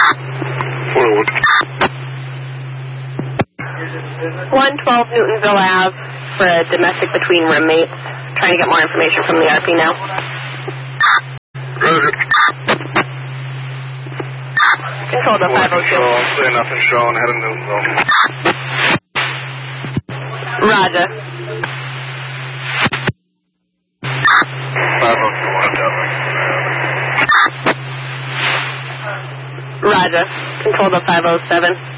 Forward. 112 Newtonville Ave for a domestic between roommates. Trying to get more information from the RP now. Roger. Control to 502. Say nothing showing, head of Newtonville. Roger. 502, Roger. Control to 507.